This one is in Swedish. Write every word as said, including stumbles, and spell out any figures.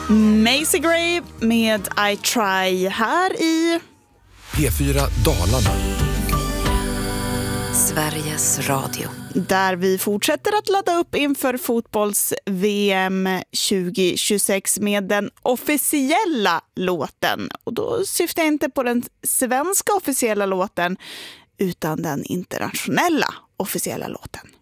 Macy Gray med I Try här i P fyra Dalarna. Sveriges Radio. Där vi fortsätter att ladda upp inför fotbolls-V M tjugo tjugosex med den officiella låten. Och då syftar jag inte på den svenska officiella låten utan den internationella officiella låten.